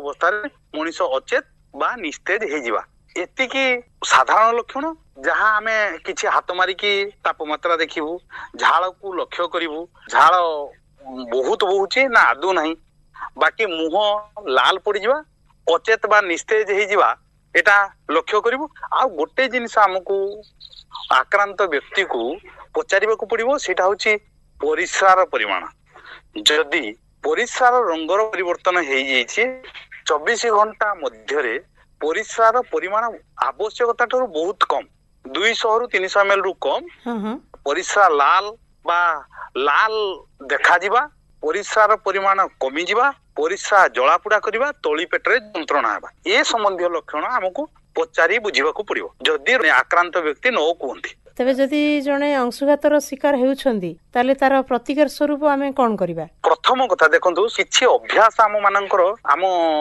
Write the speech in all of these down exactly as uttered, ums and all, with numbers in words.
अवस्था मनीष अचेत बा निस्तेज हो एतिकी साधारण लक्षण जहाँ आमे किछि हाथ मारिकी तापमात्रा देखिबू झाड़ को लक्ष्य करिवू झाड़ बहुत बहुची ना आदू नहीं बाकी मुह लाल पड़ जावा अचेत बा निस्तेज हो जावा एटा लक्ष्य करिवू आ गोटे जिनिस हमकू आक्रांत व्यक्ति को पचारिबा को पड़िबो सेटा होची परिस्रार परिमाण जदि परिस्रार रंगर परिवर्तन हो जाइए चौबीस घंटा मध्य परिस्रार परिमाण आवश्यकता ठाରୁ बहुत कम दुईशह रु तीन सौ एम एल रु कम परिस्रा लाल बा लाल देखा जिबा परिस्रार परिमाण कमी जिबा परिस्रा जलापुड़ा करिबा तोली पेटरे जंत्रणा हेबा ए संबंधी लक्षण हमकू पचारि बुझिबाकू पड़िबो जदि आक्रांत व्यक्ति न कहंती तबे जदि जने अंशुघातर शिकार हेउछंदी ताले तार प्रतिकार स्वरूप आमे कोन करिबा प्रथम कथा देखंतु किछि अभ्यास आम मानकर आम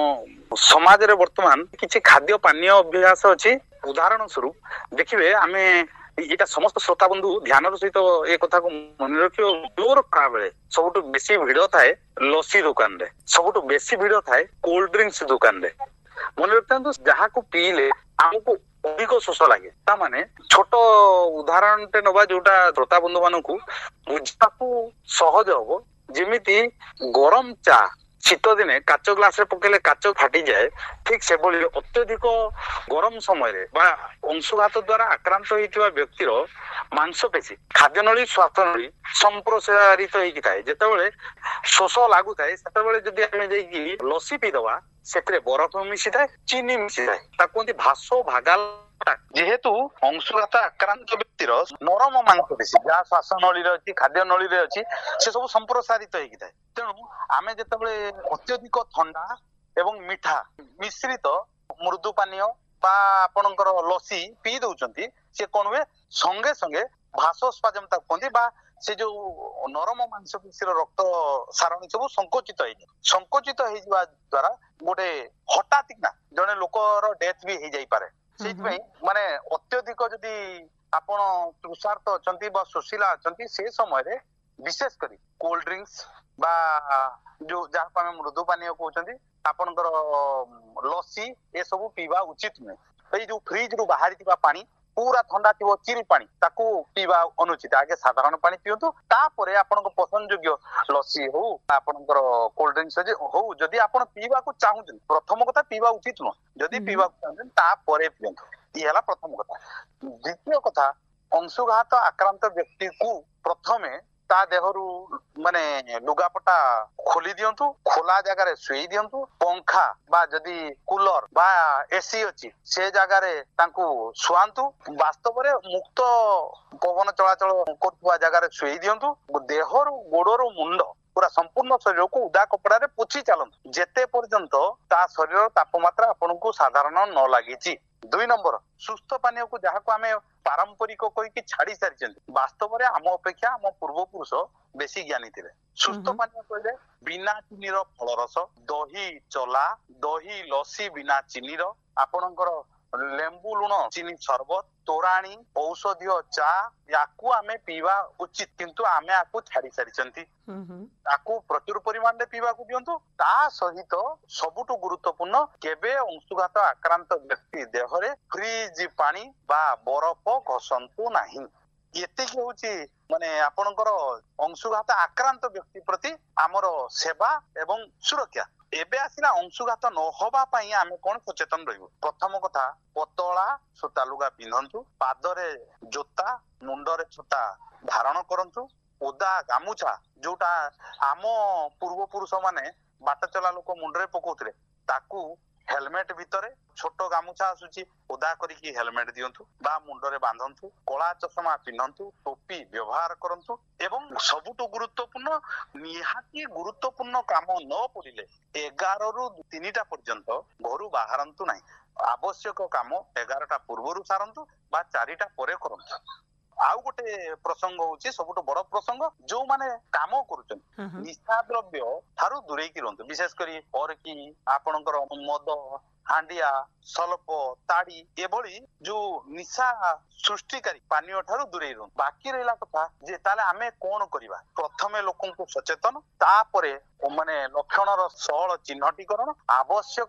समाज रे वर्तमान किछि खाद्य पानीय अभ्यास अछि उदाहरण स्वरूप देखिबे आमे एटा समस्त श्रोता बंधु ध्यान सहित ए कथा को मन रखियो जोर खरा बेले सबटु बेसी भिड़ थाए लस्सी दुकान रे सबटु बेसी भिड़ थाए कोल्ड ड्रिंक्स दुकान रे मन रखतु जहा को पीले हमको अधिक शोष लगे ता माने छोट उदाहरण टे नबा जोटा श्रोता बंधु मानकू बुझाकू सहज हबो जेमिति गरम चा शीत दिने काच ग्लास रे पकेले काच फाटी जाए ठीक से बोली अत्यधिक गरम समय रे बा अंशुघात द्वारा आक्रांत होइतिबा व्यक्तिर मांसपेशी खाद्य नली स्वास्थ्य नली संप्रसारित होइकि थाए जेतेबेले शोष लागु थाए सेतेबेले जदि आमे जाईकि लस्सी पी दवा सेतरे बरफ मिसी थाए चीनी मिसी थाए ताकुंती भासो भागाल जेहेतु अंशुघात आक्रांत व्यक्तिर नरम मांसपेशी जहाँ श्वास नली रे अछि खाद्य नली रे अछि से सब संप्रसारित होइकि थाए तेणु आमे जेतेबेले अत्यधिक ठंडा एवं मीठा मिश्रित मृदु पानीय बा आपणकर लस्सी पी दउचंती से कोन हुए संगे संगे भासोस्पाजम ता कहंती बा से जो नरम मांसपेशी रक्त सारणी सब संकोचित होई संकोचित होई जवा द्वारा गोटे हठात ना जने लोकर डेथ भी हो जाई पारे सेति पई माने अत्यधिक जदी आपण तृषार्थ अछंती बा सुशीला अछंती से समय रे विशेष करी कोल्ड ड्रिंक्स बा जो जहाँ को आमे मृदु पानीय कहउचंती आपणकर लस्सी ए सब पीवा उचित नुहे जो फ्रिज रु बाहरी थिबा पानी पूरा ठंडा थी चिल पानी ताकू पीवा अनुचित आगे साधारण पानी पियंतु तापरे आपन पसंद योग्य लस्सी हो आपन कोल्ड ड्रिंक्स हो जदि आपन पीवा को चाहुछन प्रथम कथा पीवा उचित न जदि पीवा को चाहुछन तापरे पियंतु ई हला प्रथम कथा द्वितीय कथा अंशुघात आक्रांत व्यक्ति को प्रथमे ता देहरु माने लुगापटा खोली दियंतु खोला जगह रे सुई दियंतु पंखा बा जदी कूलर बा एसी अछि से जगह रे तांकू सुआंतु वास्तव रे मुक्त पवन चलाचल करथुवा जगह रे सुई दियंतु देहरु गोडरु मुंड पूरा संपूर्ण शरीर को उदा कपड़ा रे पोछि चालंतु जेते पर्यंत ता शरीर तापमात्रा आपन को साधारण न लागिछि दुई नंबर सुस्थ पानीय को जहाँ को आमे पारंपरिक कही छाड़ी सारी वास्तव में आम अपेक्षा आम पूर्व पुरुष बेसी ज्ञानी थे सुस्थ पानीय कहले बिना चीनी फल रस दही चला दही लस्सी बिना चीनी आपणकर लेंबू लुण चीनी शरबत तोराणी औषधीय चा याकू आमे पीवा उचित किंतु आमे आकू छाड़ी सारी ताकू प्रचुर परिमाण रे पीवा को दियंतु ता सहित सबुटु गुरुत्वपूर्ण केबे अंशुघात आक्रांत व्यक्ति देहरे फ्रिज पानी बा बरफ घसंतु नाही एतिकी होची माने आपणकर अंशुघात आक्रांत व्यक्ति प्रति आमर सेवा एवं सुरक्षा एबे आसिला अंशुघात न होबा पई आमे कोन सचेतन रहबो प्रथम कथा पतला सूता लुगा पिंधंतु पादरे जोता मुंडरे छोटा धारण करंतु ओदा गामुछा जोटा आम पूर्व पुरुष माने बाट चला लोक मुंडरे पकोतरे ताकू हेलमेट भितरे छोट गामुछा आसुची ओदा करिकी हेलमेट दियंतु बा मुंडरे बांधंतु कला चश्मा पिन्हंतु टोपी व्यवहार करंतु एवं सबुटु गुरुत्वपूर्ण निहाती गुरुत्वपूर्ण काम न पड़िले एगार रु तीनिटा पर्यंत घरु बाहरंतु नाही आवश्यक काम एगारटा पूर्वरु सारंतु बा चारिटा परे करंतु आउ गोटे प्रसंग होची सबुटु बड़ प्रसंग जो माने काम करूछन निशा द्रव्य थारु दूरे की रहंतु विशेष करी और की आपनकर मद हांडिया सल्प ताड़ी एभली जो निशा सृष्टिकारी पानीय ठारू दूरे रहंतु बाकी रहला कथा जे ताले आमे कोन करिबा प्रथमे लोकन को सचेतन तापरे माने लक्षणर सहल चिन्हटीकरण आवश्यक